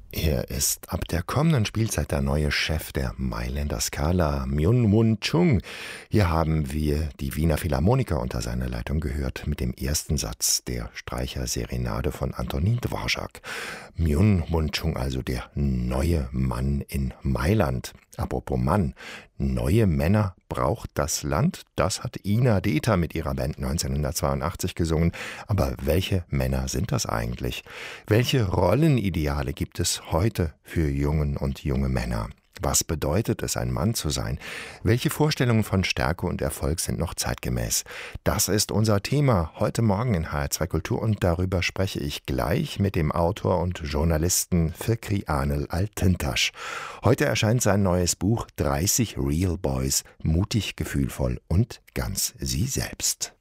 Er ist ab der kommenden Spielzeit der neue Chef der Mailänder Scala, Myung-Whun Chung. Hier haben wir die Wiener Philharmoniker unter seiner Leitung gehört mit dem ersten Satz der Streicherserenade von Antonin Dvorak. Myung-Whun Chung, also der neue Mann in Mailand. Apropos Mann, neue Männer braucht das Land, das hat Ina Deta mit ihrer Band 1982 gesungen. Aber welche Männer sind das eigentlich? Welche Rollenideale gibt es heute für Jungen und junge Männer? Was bedeutet es, ein Mann zu sein? Welche Vorstellungen von Stärke und Erfolg sind noch zeitgemäß? Das ist unser Thema heute Morgen in HR2 Kultur und darüber spreche ich gleich mit dem Autor und Journalisten Fikri Anıl Altıntaş. Heute erscheint sein neues Buch 30 Real Boys, mutig, gefühlvoll und ganz sie selbst.